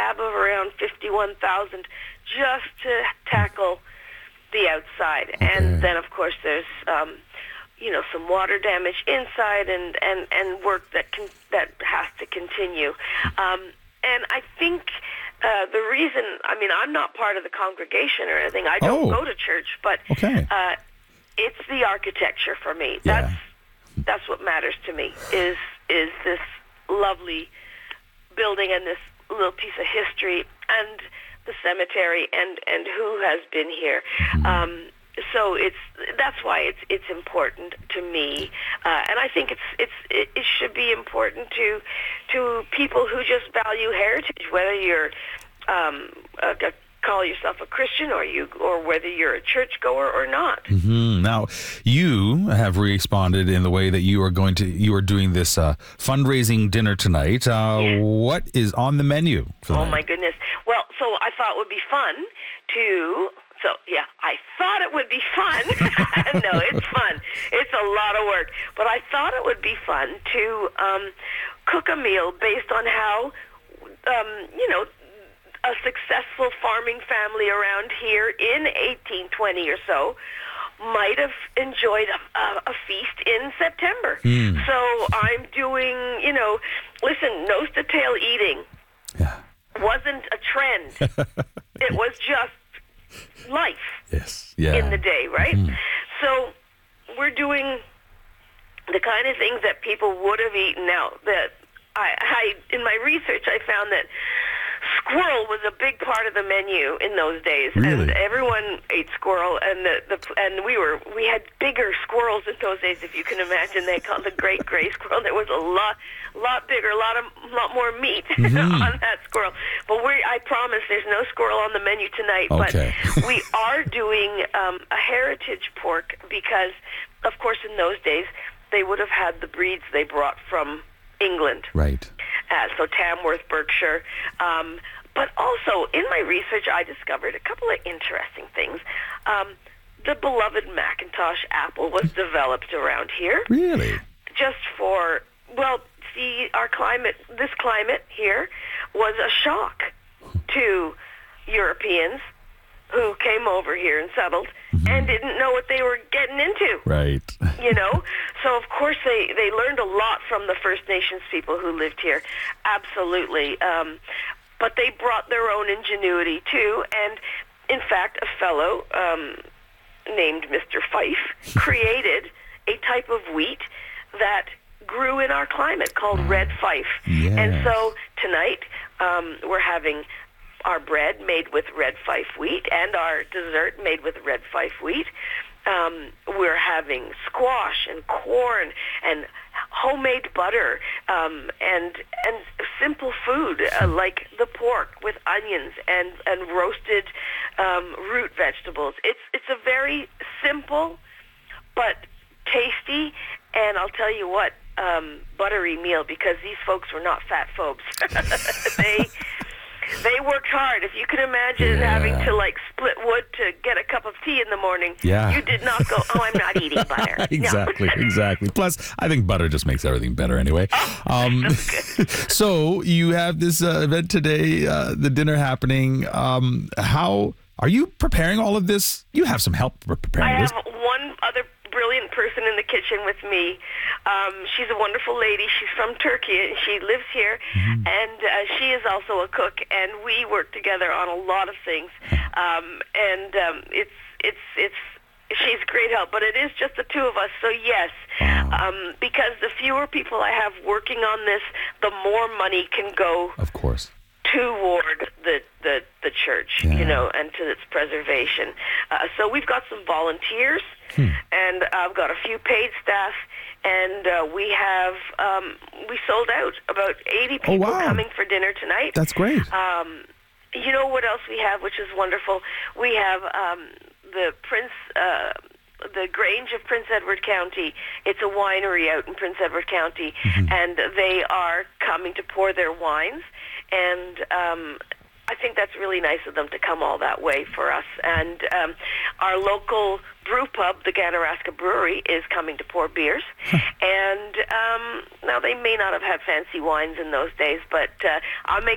tab of around $51,000 just to tackle the outside. Okay. And then, of course, there's some water damage inside and work that has to continue. And I think the reason, I'm not part of the congregation or anything. I don't go to church, but it's the architecture for me. Yeah. That's what matters to me, is this lovely building and this little piece of history and the cemetery and who has been here. Mm-hmm. So that's why it's important to me, and I think it should be important to people who just value heritage, whether you're call yourself a Christian or whether you're a churchgoer or not. Mm-hmm. Now, you have responded in the way that you are doing this fundraising dinner tonight. What is on the menu for the night? My goodness! Well, so I thought it would be fun to. So, yeah, I thought it would be fun. No, it's fun. It's a lot of work. But I thought it would be fun to cook a meal based on how, a successful farming family around here in 1820 or so might have enjoyed a feast in September. Mm. So I'm doing, listen, nose-to-tail eating wasn't a trend. It was just life in the day, right? Mm-hmm. So we're doing the kind of things that people would have eaten. Now, that I in my research, I found that squirrel was a big part of the menu in those days, and everyone ate squirrel. And we had bigger squirrels in those days, if you can imagine. They called the great gray squirrel. There was a lot bigger, a lot more meat on that squirrel. But I promise there's no squirrel on the menu tonight. Okay. But we are doing a heritage pork because, of course, in those days they would have had the breeds they brought from England. Right. So Tamworth, Berkshire. But also, in my research, I discovered a couple of interesting things. The beloved Macintosh apple was developed around here. Really? Just for, our climate, this climate here was a shock to Europeans who came over here and settled and didn't know what they were getting into. Right. So of course they learned a lot from the First Nations people who lived here. Absolutely. But they brought their own ingenuity too. And in fact, a fellow named Mr. Fife created a type of wheat that grew in our climate called red Fife. Yes. And so tonight we're having our bread made with red Fife wheat and our dessert made with red Fife wheat. We're having squash and corn and homemade butter and simple food like the pork with onions and roasted root vegetables. It's a very simple but tasty, and I'll tell you what, buttery meal, because these folks were not fat phobes. They worked hard. If you can imagine having to split wood to get a cup of tea in the morning, you did not go, I'm not eating butter. Exactly. Plus, I think butter just makes everything better anyway. So you have this event today, the dinner happening. How are you preparing all of this? You have some help preparing this. I have one other brilliant person in the kitchen with me. She's a wonderful lady. She's from Turkey and she lives here, and she is also a cook, and we work together on a lot of things. She's great help, but it is just the two of us. So yes, because the fewer people I have working on this, the more money can go, of course, toward the church, and to its preservation. So we've got some volunteers, and I've got a few paid staff, and we sold out about 80 people coming for dinner tonight. That's great. You know what else we have, which is wonderful? We have the Grange of Prince Edward County. It's a winery out in Prince Edward County, and they are coming to pour their wines, and I think that's really nice of them to come all that way for us. And our local brew pub, the Ganaraska Brewery, is coming to pour beers. And now they may not have had fancy wines in those days, but I'm